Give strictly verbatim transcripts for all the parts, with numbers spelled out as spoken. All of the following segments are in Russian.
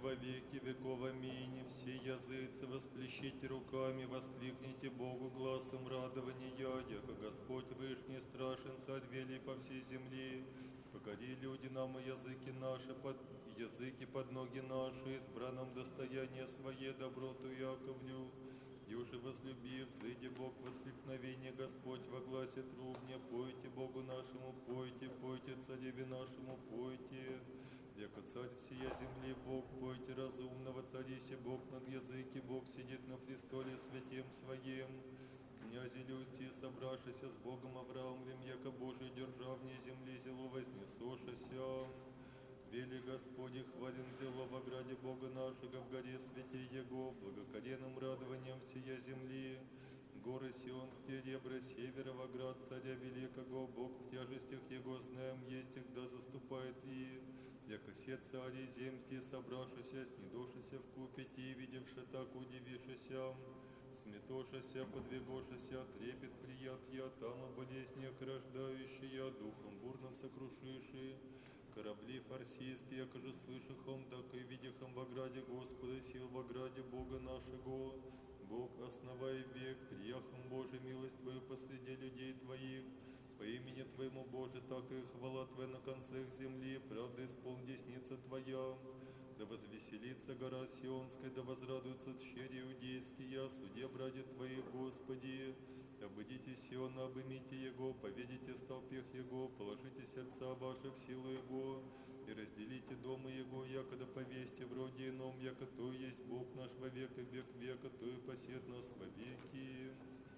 во веки веков. Аминь. Все языцы восплещите руками, воскликните Богу гласом радования, яко Господь вышний страшен, царь велий по всей земле. Покори, люди, нам и языки наши, под, языки под ноги наши, избранном достояние свое доброту яковлю. Юже возлюбив, взыди Бог воскликновение, Господь во гласе трубне, пойте Богу нашему, пойте, пойте цареве нашему, пойте. Яко царь всея земли Бог, пойте разумного, царисе Бог над языки, Бог сидит на престоле святем своем. Князи люди, собравшися с Богом Авраамлем, яко Божий державнее земли зело вознесошися. Вели Господи, хвален зело во граде Бога нашего, в горе святей Его, благокоренным радованием всея земли. Горы Сионские, ребра севера, во град царя великого, Бог в тяжестях Его знаем, есть, когда заступает и. Яко все цари земские, собравшися, снедошися в купе, и, видевши так, удивившися, сметошися, подвигошися, трепет приятия, там о болезнях рождающие, духом бурным сокрушиши. Корабли фарсийские, яко же слышахом, так и видяхом в ограде Господа, сил в ограде Бога нашего. Бог, основай век, приехом Божий, милость Твою посреди людей Твоих. По имени Твоему, Боже, так и хвала Твоя на концах земли, правда исполн десница Твоя. Да возвеселится гора Сионская, да возрадуются щери иудейские, суде браде Твоих, Господи. Обыдите Сиона, обымите Его, поведите в столпех Его, положите сердца ваши в силу Его, и разделите дома Его, якода повесьте в роде ином, яко то есть Бог наш во век и век века, то и посет нас во веки.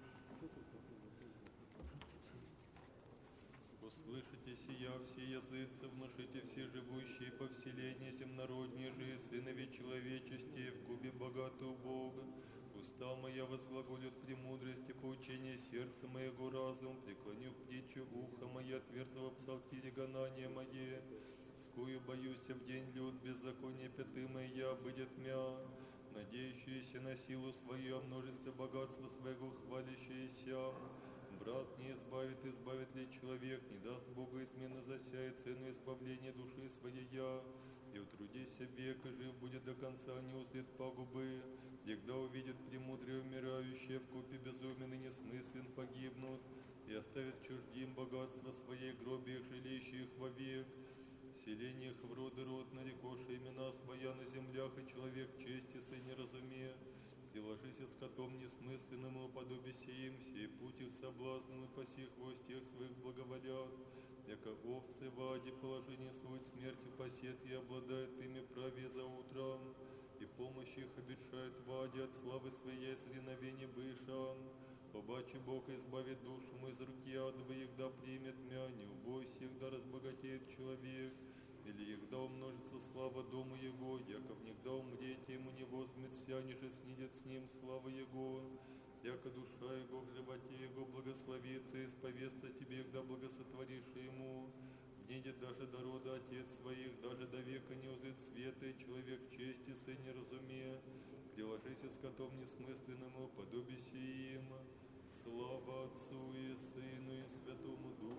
Услышите сия все языцы, внушите все живущие по вселенной земнородней же, сынови человечести, в кубе богатого Бога. Уста моя возглаголют премудрости, поучение сердца моего разум, преклонив птичью ухо мое, отверзого псалтире гонание мое. Вскую боюсь в день люд, беззаконие пяты моя будет мя, надеющиеся на силу свою, о множестве богатства своего хвалящиеся. Брат не избавит, избавит ли человек, не даст Бога измена засяет цену избавления души своей я. И утрудися века, жив будет до конца, не узрит пагубы. Егда увидит премудрые умирающие, в купе безумен и несмыслен погибнут, и оставит чуждим богатство своей, гробе их жилища их вовек. Селение их в роды род, нарекоши имена своя на землях, и человек чести сын не разуме. Приложися с котом несмысленному, уподобися им, сей путь их соблазном, и паси хвост тех своих благоволят. Яко овцы в аде положение свой смертью посет, и обладает ими праве за утром, и помощь их обещает в аде от славы своей среновения быша. Побачи Бог избавит душу мою из руки адовой, егда примет мя, не убойся, егда разбогатеет человек. Или егда умножится слава дому Его, яко внегда умрете ему не возьмет вся, ниже снидет с ним слава Его. Яко душа Его в животе Его благословится, и исповестся тебе, егда благосотворишь Ему. Внидет даже до рода отец своих, даже до века не узрит света, и человек чести, сын не разуме. Приложися с котом несмысленному, подобися им. Слава Отцу и Сыну и Святому Духу.